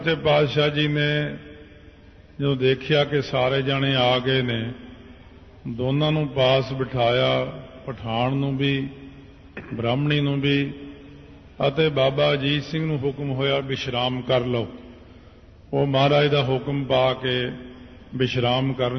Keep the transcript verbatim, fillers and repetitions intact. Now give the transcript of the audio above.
ਤੇ ਪਾਤਸ਼ਾਹ ਜੀ ਨੇ ਜਦੋਂ ਦੇਖਿਆ ਕਿ ਸਾਰੇ ਜਾਣੇ ਆ ਗਏ ਨੇ, ਦੋਨਾਂ ਨੂੰ ਪਾਸ ਬਿਠਾਇਆ, ਪਠਾਨ ਨੂੰ ਵੀ ਬ੍ਰਾਹਮਣੀ ਨੂੰ ਵੀ, ਅਤੇ ਬਾਬਾ ਅਜੀਤ ਸਿੰਘ ਨੂੰ ਹੁਕਮ ਹੋਇਆ ਵਿਸ਼ਰਾਮ ਕਰ ਲਓ। ਉਹ ਮਹਾਰਾਜ ਦਾ ਹੁਕਮ ਪਾ ਕੇ ਵਿਸ਼ਰਾਮ ਕਰਨ